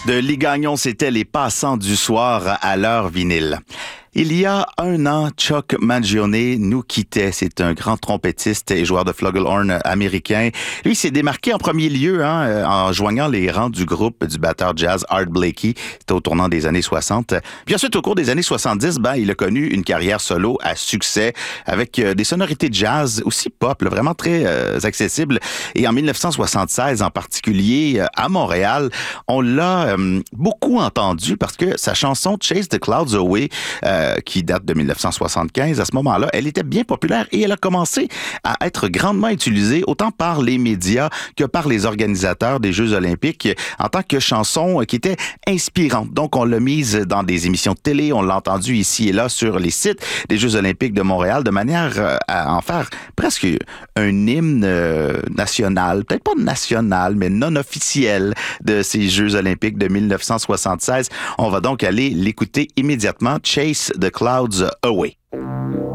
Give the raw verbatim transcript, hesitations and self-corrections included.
De Lee Gagnon, c'était Les Passants du soir à l'heure vinyle. Il y a un an, Chuck Mangione nous quittait. C'est un grand trompettiste et joueur de flugelhorn américain. Lui, il s'est démarqué en premier lieu hein, en joignant les rangs du groupe du batteur jazz Art Blakey. C'était au tournant des années soixante. Puis ensuite, au cours des années soixante-dix, ben, il a connu une carrière solo à succès avec des sonorités jazz, aussi pop, là, vraiment très euh, accessibles. Et en dix-neuf cent soixante-seize, en particulier, à Montréal, on l'a euh, beaucoup entendu parce que sa chanson Chase the Clouds Away, euh, qui date de dix-neuf cent soixante-quinze, à ce moment-là, elle était bien populaire et elle a commencé à être grandement utilisée autant par les médias que par les organisateurs des Jeux olympiques en tant que chanson qui était inspirante. Donc, on l'a mise dans des émissions de télé, on l'a entendue ici et là sur les sites des Jeux olympiques de Montréal de manière à en faire presque un hymne national, peut-être pas national, mais non officiel de ces Jeux olympiques de dix-neuf cent soixante-seize. On va donc aller l'écouter immédiatement, Chase the Clouds Away.